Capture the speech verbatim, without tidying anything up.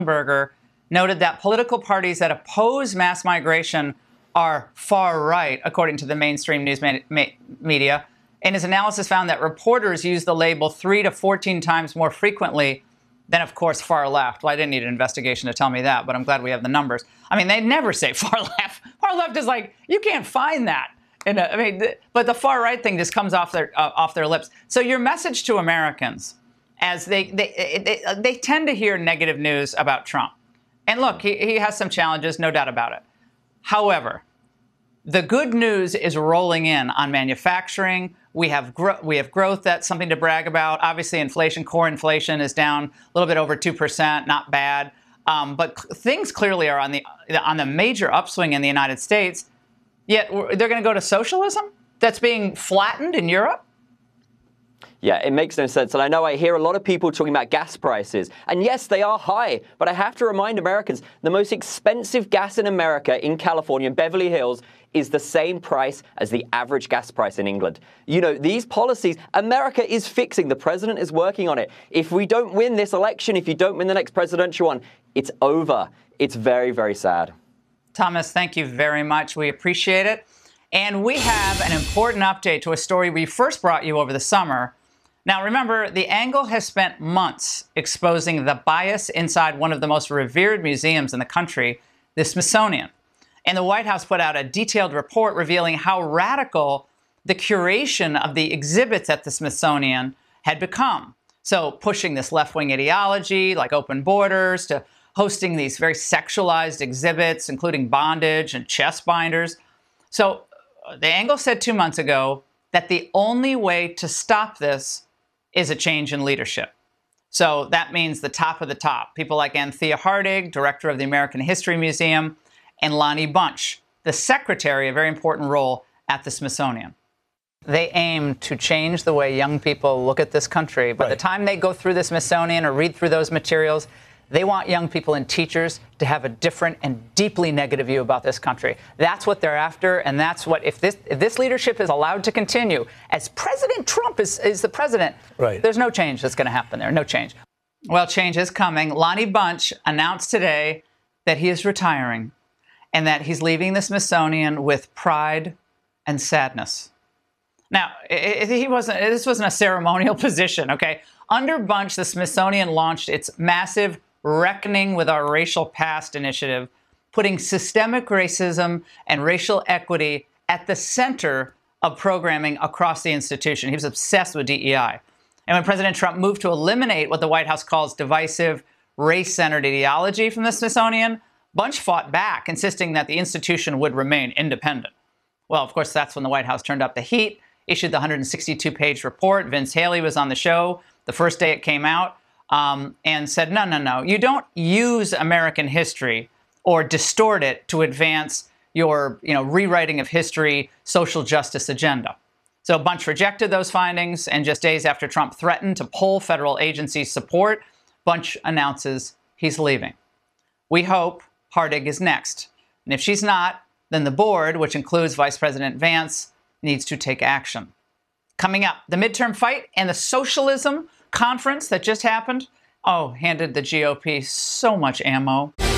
Berger noted that political parties that oppose mass migration are far right, according to the mainstream news media. And his analysis found that reporters use the label three to fourteen times more frequently than, of course, far left. Well, I didn't need an investigation to tell me that, but I'm glad we have the numbers. I mean, they never say far left. Far left is like, you can't find that. In a, I mean, th- but the far right thing just comes off their uh, off their lips. So your message to Americans, as they they, they they tend to hear negative news about Trump. And look, he, he has some challenges, no doubt about it. However, the good news is rolling in on manufacturing. We have gro- we have growth. That's something to brag about. Obviously, inflation, core inflation is down a little bit over two percent, not bad. Um, but c- things clearly are on the on the major upswing in the United States. Yet they're going to go to socialism that's being flattened in Europe? Yeah, it makes no sense. And I know I hear a lot of people talking about gas prices. And yes, they are high. But I have to remind Americans, the most expensive gas in America, in California, in Beverly Hills, is the same price as the average gas price in England. You know, these policies, America is fixing. The president is working on it. If we don't win this election, if you don't win the next presidential one, it's over. It's very, very sad. Thomas, thank you very much. We appreciate it. And we have an important update to a story we first brought you over the summer. Now, remember, The Angle has spent months exposing the bias inside one of the most revered museums in the country, the Smithsonian. And the White House put out a detailed report revealing how radical the curation of the exhibits at the Smithsonian had become. So pushing this left-wing ideology like open borders to hosting these very sexualized exhibits, including bondage and chest binders. So The Angle said two months ago that the only way to stop this is a change in leadership. So that means the top of the top, people like Anthea Hartig, director of the American History Museum, and Lonnie Bunch, the secretary, a very important role at the Smithsonian. They aim to change the way young people look at this country. By right. the time they go through the Smithsonian or read through those materials, they want young people and teachers to have a different and deeply negative view about this country. That's what they're after, and that's what, if this if this leadership is allowed to continue, as President Trump is, is the president, right. there's no change that's going to happen there, no change. Well, change is coming. Lonnie Bunch announced today that he is retiring and that he's leaving the Smithsonian with pride and sadness. Now, it, it, he wasn't. This wasn't a ceremonial position, okay? Under Bunch, the Smithsonian launched its massive Reckoning with Our Racial Past initiative, putting systemic racism and racial equity at the center of programming across the institution. He was obsessed with D E I. And when President Trump moved to eliminate what the White House calls divisive, race-centered ideology from the Smithsonian, Bunch fought back, insisting that the institution would remain independent. Well, of course, that's when the White House turned up the heat, issued the one hundred sixty-two page report. Vince Haley was on the show the first day it came out. Um, and said, no, no, no, you don't use American history or distort it to advance your, you know, rewriting of history, social justice agenda. So Bunch rejected those findings, and just days after Trump threatened to pull federal agency support, Bunch announces he's leaving. We hope Hartig is next. And if she's not, then the board, which includes Vice President Vance, needs to take action. Coming up, the midterm fight and the socialism conference that just happened, oh, handed the G O P so much ammo.